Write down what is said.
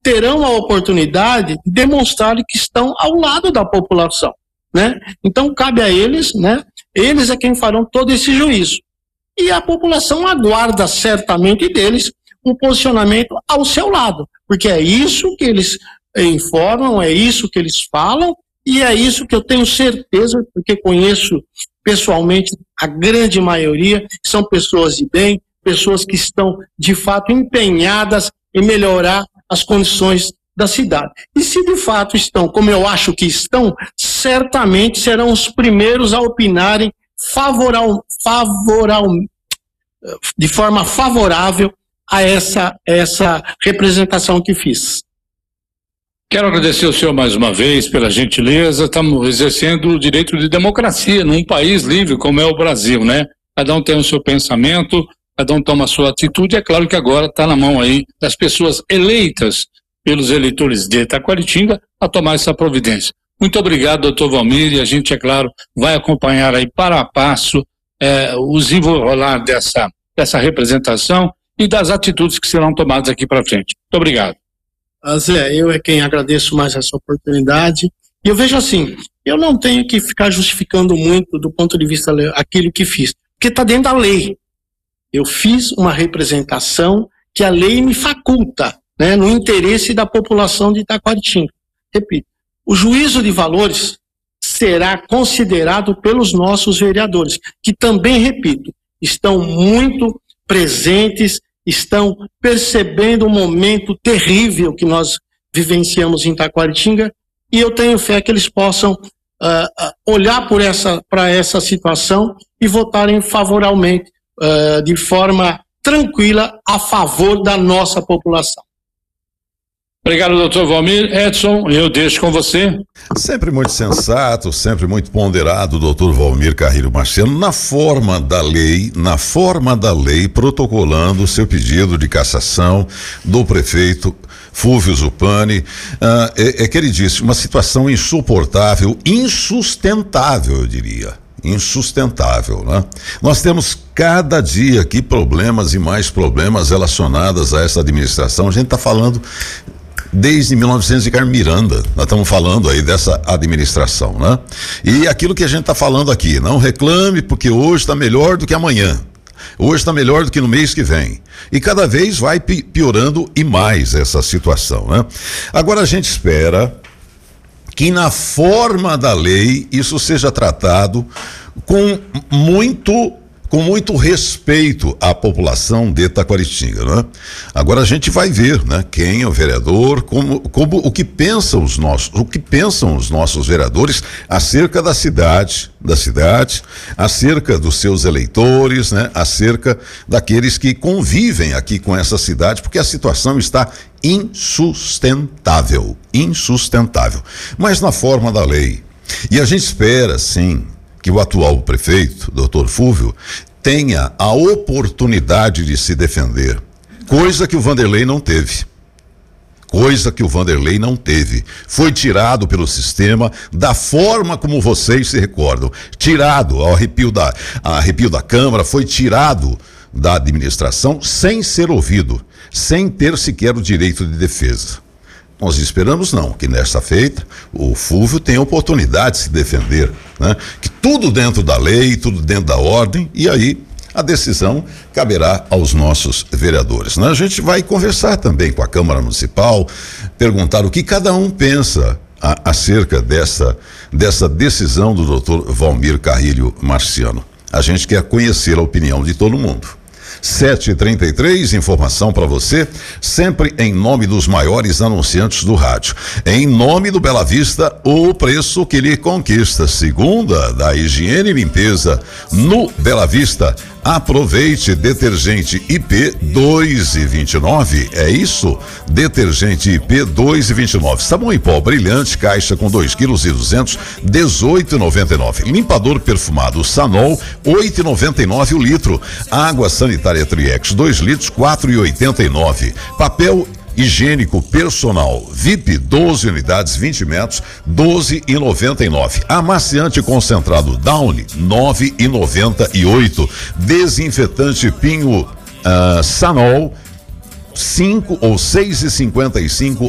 terão a oportunidade de demonstrar que estão ao lado da população, né? Então cabe a eles, né? Eles é quem farão todo esse juízo. E a população aguarda certamente deles um posicionamento ao seu lado, porque é isso que eles informam, é isso que eles falam, e é isso que eu tenho certeza, porque conheço pessoalmente a grande maioria, são pessoas de bem, pessoas que estão de fato empenhadas em melhorar as condições da cidade. E se de fato estão, como eu acho que estão, certamente serão os primeiros a opinarem de forma favorável a essa representação que fiz. Quero agradecer ao senhor mais uma vez pela gentileza. Estamos exercendo o direito de democracia num país livre como é o Brasil, né? Cada um tem o seu pensamento, cada um toma a sua atitude. É claro que agora está na mão aí das pessoas eleitas pelos eleitores de Taquaritinga a tomar essa providência. Muito obrigado, doutor Valmir, e a gente, é claro, vai acompanhar aí para a passo o desenrolar dessa representação e das atitudes que serão tomadas aqui para frente. Muito obrigado. Zé, eu é quem agradeço mais essa oportunidade. E eu vejo assim, eu não tenho que ficar justificando muito do ponto de vista aquilo que fiz, porque está dentro da lei. Eu fiz uma representação que a lei me faculta, né, no interesse da população de Taquaritinga. Repito, o juízo de valores será considerado pelos nossos vereadores, que também, repito, estão muito presentes, estão percebendo o momento terrível que nós vivenciamos em Taquaritinga, e eu tenho fé que eles possam olhar para essa situação e votarem favoravelmente, de forma tranquila, a favor da nossa população. Obrigado, doutor Valmir. Edson, eu deixo com você. Sempre muito sensato, sempre muito ponderado, doutor Valmir Carrilho Marciano, na forma da lei, protocolando o seu pedido de cassação do prefeito Fúvio Zupani. É que ele disse, uma situação insuportável, insustentável, eu diria. Insustentável, né? Nós temos cada dia aqui problemas e mais problemas relacionados a essa administração. A gente está falando desde 1900 de Carmen Miranda, nós estamos falando aí dessa administração, né? E aquilo que a gente está falando aqui, não reclame porque hoje está melhor do que amanhã, hoje está melhor do que no mês que vem, e cada vez vai piorando e mais essa situação, né? Agora a gente espera que na forma da lei isso seja tratado com muito respeito à população de Taquaritinga, né? Agora a gente vai ver, né? Quem é o vereador, o que pensam os nossos vereadores acerca da cidade, acerca dos seus eleitores, né? Acerca daqueles que convivem aqui com essa cidade, porque a situação está insustentável. Mas na forma da lei. E a gente espera, sim, que o atual prefeito, doutor Fúvio, tenha a oportunidade de se defender, coisa que o Vanderlei não teve. Foi tirado pelo sistema da forma como vocês se recordam, tirado ao arrepio da Câmara, foi tirado da administração sem ser ouvido, sem ter sequer o direito de defesa. Nós esperamos que nesta feita o Fúvio tenha a oportunidade de se defender, né? Que tudo dentro da lei, tudo dentro da ordem, e aí a decisão caberá aos nossos vereadores, né? A gente vai conversar também com a Câmara Municipal, perguntar o que cada um pensa acerca dessa decisão do doutor Valmir Carrilho Marciano. A gente quer conhecer a opinião de todo mundo. 7h33, informação para você, sempre em nome dos maiores anunciantes do rádio. Em nome do Bela Vista, o preço que lhe conquista. Segunda da higiene e limpeza no Bela Vista. Aproveite detergente IP 2,29. É isso? Detergente IP 2,29. Sabão em pó brilhante, caixa com 2,2 kg, 18,99. Limpador perfumado Sanol, 8,99 o litro. Água sanitária Triex 2 litros, 4,89. Papel higiênico personal VIP 12 unidades 20 metros, 12,99. Amaciante concentrado Downy, 9,98. Desinfetante Pinho Sanol, 5 ou 6,55